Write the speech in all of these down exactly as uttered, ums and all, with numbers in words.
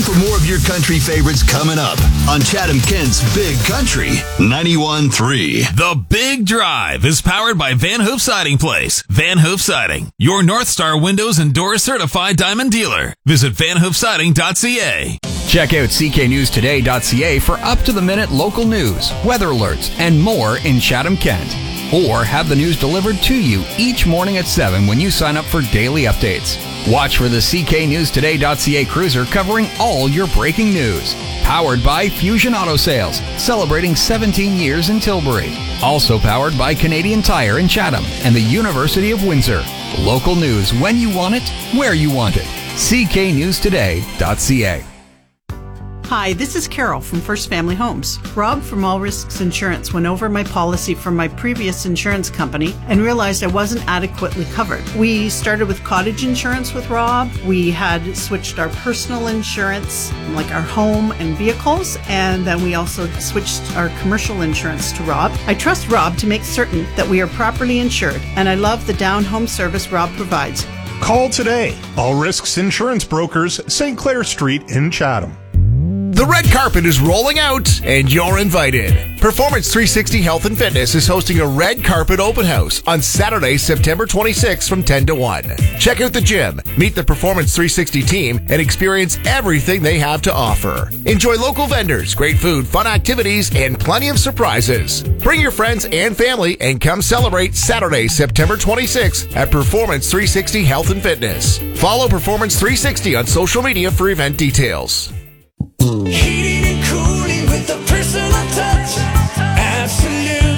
around for more of your country favorites coming up on Chatham-Kent's Big Country ninety-one point three. The Big Drive is powered by Van Hoof Siding Place. Van Hoof Siding, your North Star Windows and Doors certified diamond dealer. Visit van hoof siding dot c a. Check out c k news today dot c a for up-to-the-minute local news, weather alerts, and more in Chatham-Kent. Or have the news delivered to you each morning at seven when you sign up for daily updates. Watch for the c k news today dot c a cruiser covering all your breaking news. Powered by Fusion Auto Sales, celebrating seventeen years in Tilbury. Also powered by Canadian Tire in Chatham and the University of Windsor. Local news when you want it, where you want it. c k news today dot c a. Hi, this is Carol from First Family Homes. Rob from All Risks Insurance went over my policy from my previous insurance company and realized I wasn't adequately covered. We started with cottage insurance with Rob. We had switched our personal insurance, like our home and vehicles, and then we also switched our commercial insurance to Rob. I trust Rob to make certain that we are properly insured, and I love the down home service Rob provides. Call today. All Risks Insurance Brokers, Saint Clair Street in Chatham. The red carpet is rolling out, and you're invited. Performance three sixty Health and Fitness is hosting a red carpet open house on Saturday, September twenty-sixth from ten to one. Check out the gym, meet the Performance three sixty team, and experience everything they have to offer. Enjoy local vendors, great food, fun activities, and plenty of surprises. Bring your friends and family and come celebrate Saturday, September twenty-sixth at Performance three sixty Health and Fitness. Follow Performance three sixty on social media for event details. Heating and cooling with a personal touch. Absolute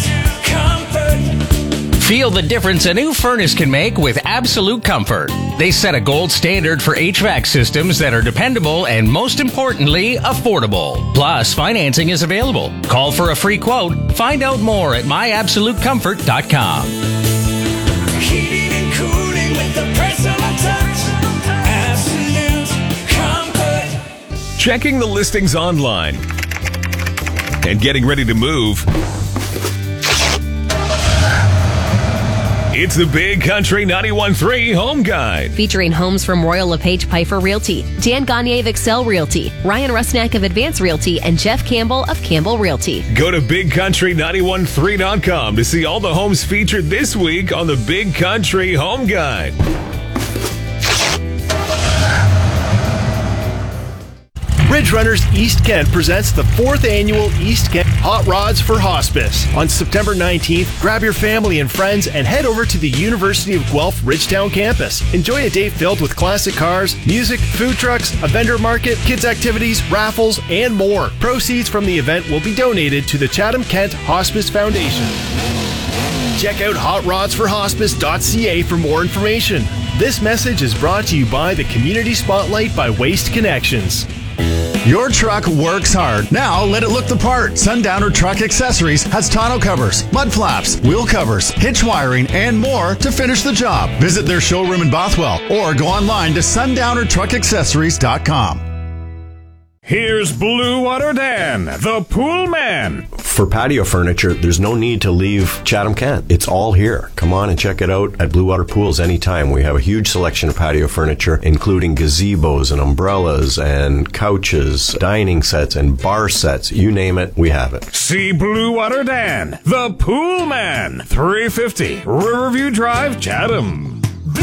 comfort. Feel the difference a new furnace can make with Absolute Comfort. They set a gold standard for H V A C systems that are dependable and, most importantly, affordable. Plus, financing is available. Call for a free quote. Find out more at my absolute comfort dot com. Heating and cooling with a personal touch. Absolute comfort. Checking the listings online and getting ready to move. It's the Big Country ninety-one point three Home Guide. Featuring homes from Royal LePage Piper Realty, Dan Gagne of Excel Realty, Ryan Rusnak of Advance Realty, and Jeff Campbell of Campbell Realty. Go to big country ninety-one point three dot com to see all the homes featured this week on the Big Country Home Guide. Ridge Runners East Kent presents the fourth annual East Kent Hot Rods for Hospice. On September nineteenth, grab your family and friends and head over to the University of Guelph Ridgetown campus. Enjoy a day filled with classic cars, music, food trucks, a vendor market, kids activities, raffles, and more. Proceeds from the event will be donated to the Chatham-Kent Hospice Foundation. Check out hot rods for hospice dot c a for more information. This message is brought to you by the Community Spotlight by Waste Connections. Your truck works hard. Now let it look the part. Sundowner Truck Accessories has tonneau covers, mud flaps, wheel covers, hitch wiring, and more to finish the job. Visit their showroom in Bothwell or go online to sundowner truck accessories dot com. Here's Blue Water Dan, the pool man. For patio furniture, there's no need to leave Chatham-Kent. It's all here. Come on and check it out at Blue Water Pools anytime. We have a huge selection of patio furniture, including gazebos and umbrellas and couches, dining sets and bar sets. You name it, we have it. See Blue Water Dan, the pool man. three fifty Riverview Drive, Chatham.